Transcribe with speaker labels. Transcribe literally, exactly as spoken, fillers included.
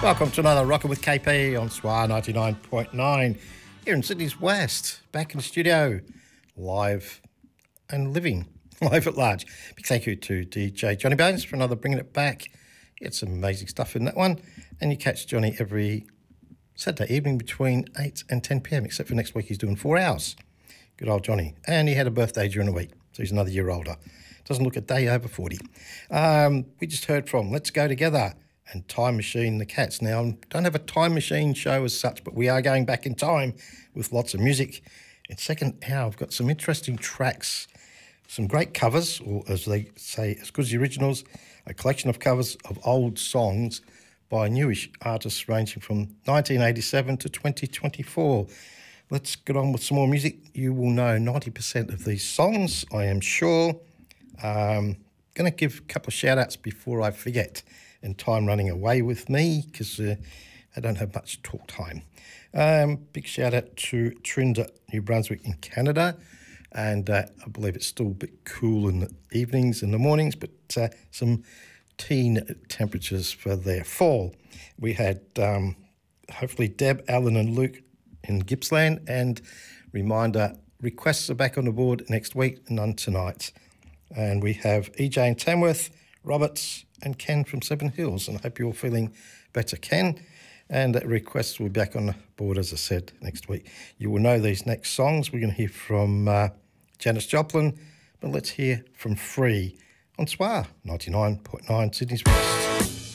Speaker 1: Welcome to another Rockin' with K P on S W R ninety-nine point nine here in Sydney's West, back in the studio, live and living, live at large. Big thank you to D J Johnny Bones for another Bringing It Back. He had some amazing stuff in that one, and you catch Johnny every Saturday evening between eight and ten p m, except for next week he's doing four hours. Good old Johnny. And he had a birthday during the week, so he's another year older. Doesn't look a day over forty. Um, we just heard from Let's Go Together and Time Machine, the Cats. Now, I don't have a Time Machine show as such, but we are going back in time with lots of music. In second hour, I've got some interesting tracks, some great covers, or as they say, as good as the originals, a collection of covers of old songs by newish artists ranging from nineteen eighty-seven to twenty twenty-four. Let's get on with some more music. You will know ninety percent of these songs, I am sure. Um, going to give a couple of shout-outs before I forget, and time running away with me because uh, I don't have much talk time. Um, big shout-out to Trinda, New Brunswick in Canada, and uh, I believe it's still a bit cool in the evenings and the mornings, but uh, some teen temperatures for their fall. We had um, hopefully Deb, Alan and Luke in Gippsland, and reminder, requests are back on the board next week, none tonight. And we have E J in Tamworth, Roberts and Ken from Seven Hills, and I hope you're all feeling better, Ken. And uh, requests will be back on the board, as I said, next week. You will know these next songs. We're going to hear from uh, Janis Joplin, but let's hear from Free on S W R ninety-nine point nine Sydney's West.